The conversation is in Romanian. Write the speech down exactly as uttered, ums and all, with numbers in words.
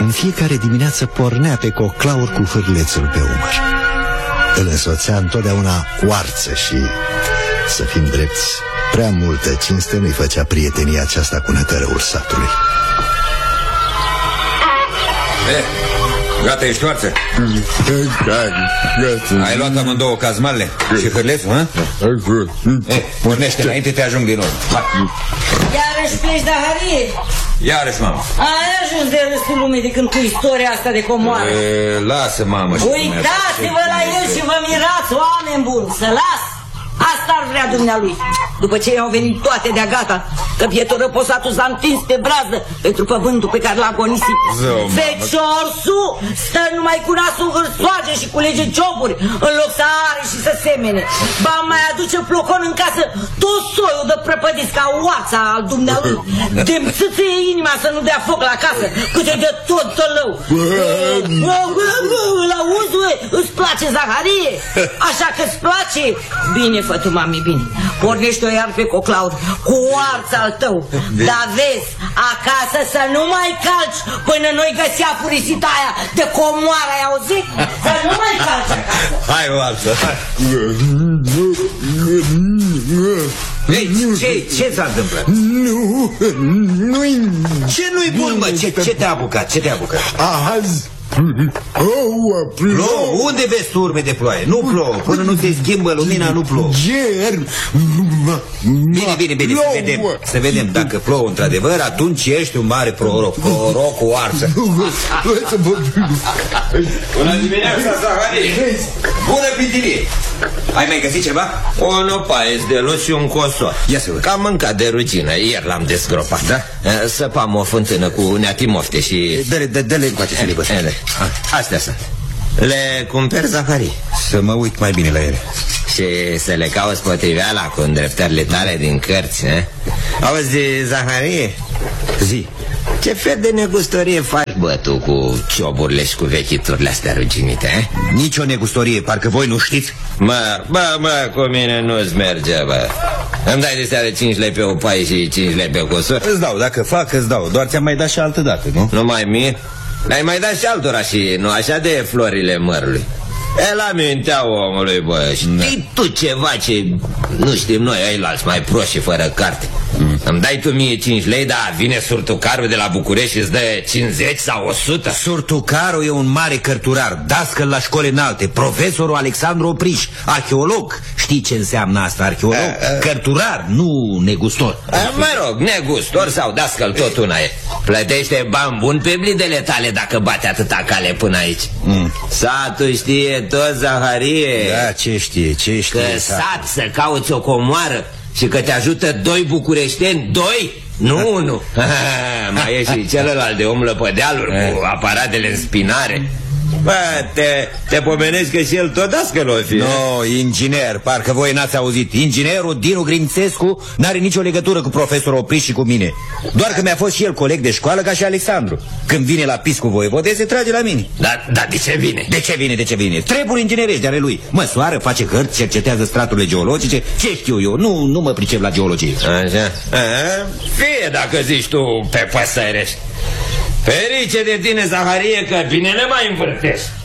în fiecare dimineață pornea pe coclaur cu hârlețul pe umăr. Îl însoțea întotdeauna oarță și, să fim drepți, prea multă cinste nu-i făcea prietenia aceasta cu nătărăul satului. Eh, gata, ești oarță? Ai luat amândouă cazmalele și hârlețul, hă? Eh, pornește înainte, te ajung din nou. Iarăși pleci, Zaharie? Iarăși, mamă. Ai ajuns de râsul lumii de când cu istoria asta de comoară. E, lasă, mamă. Uitați-vă la el și vă mirați, oameni buni, să las. Asta ar vrea dumnealui. După ce i-au venit toate de-a gata, că pietul răposatul s-a întins pe brază pentru pământul pe care l-a agonisit. Feciorsu stă numai cu nasul hârsoage și culege cioburi în loc să are și să semene. Ba mai aduce flocon în casă tot soiul de prăpădiți ca oața al dumnealui. De-mi țâțâie inima să nu dea foc la casă, câte de tot tălău. Îl auzi, îți place, Zaharie? Așa că-ți place? Bine, fătu, mami, bine. Pornește-o iar pe coclaur cu oarța al tău. Dar vezi, acasă să nu mai calci până noi găsea furisita aia de comoară, ai auzit? Să nu mai calci acasă. Hai, oarță, hai. Ei, ce, ce s-a întâmplat? Nu, nu-i... Ce nu-i bun, mă? Ce, ce te-a apucat? Ce te-a apucat? Azi plouă, plouă. Unde vezi turme de ploaie? Nu plouă, până nu se schimbă lumina, nu plouă. Ger. Bine, bine, bine, să vedem, să vedem. Dacă plouă într-adevăr, atunci ești un mare proroc. Proroc cu oarță. Bună dimineața, Zaharie. Bună pitirie. Ai mai găsit ceva? O nopaie de lut și un cosor. Ia să văd. Că am mâncat de rugină, ieri l-am desgropat. Da? Săpam o fântână cu neatimofte și... Dă-le, dă-le încoace să le văd. Astea sunt. Le cumperi, Zaharie? Să mă uit mai bine la ele. Și să le cauți potriveala cu îndreptările tale din cărți, eh? Auzi, Zaharie? Zi. Ce fel de negustorie faci, bă, tu, cu cioburile și cu vechiturile astea ruginite, eh? Nici o negustorie, parcă voi nu știți. Mă, bă, mă, cu mine nu-ți merge, bă. Îmi dai de seară cinci lei pe o paie și cinci lei pe o cosor? Îți dau, dacă fac, îți dau. Doar ți-am mai dat și altă dată, nu? Nu mai mie? L-ai mai dat și altora și nu așa de florile mărului. E la mintea omului, bă. Știi tu ceva ce nu știm noi, ailalți mai proști și fără carte. mm. Îmi dai tu mie cinci lei, dar vine surtucarul de la București și îți dă cincizeci sau o sută. Surtucarul e un mare cărturar, dascăl la școli înalte, profesorul Alexandru Opriș, arheolog. Știi ce înseamnă asta, arheolog? A, a... Cărturar, nu negustor. A, mă rog, negustor sau dascăl, tot una e. Plătește bani buni pe blidele tale dacă bate atâta cale până aici. mm. Satul știe tot, Zaharie. Da, ce știe, ce știe că sat să cauți o comoară și că te ajută doi bucureșteni, doi, nu unul. Mai e și celălalt de om lăpădealuri cu aparatele în spinare. Bă, te, te pomenești că și el tot dascăl o fi. Nu, no, inginer, parcă voi n-ați auzit. Inginerul Dinu Grințescu n-are nicio legătură cu profesorul Opriș și cu mine. Doar că mi-a fost și el coleg de școală ca și Alexandru. Când vine la piscul voievode, se trage la mine. Dar da, de ce vine? De ce vine, de ce vine? Treburi inginerești de ale lui. Măsoară, face hărți, cercetează straturile geologice. Ce știu eu, nu, nu mă pricep la geologie. Așa. A, fie dacă zici tu pe păsărești. Ferice de tine, Zaharie, că bine le mai învârtești.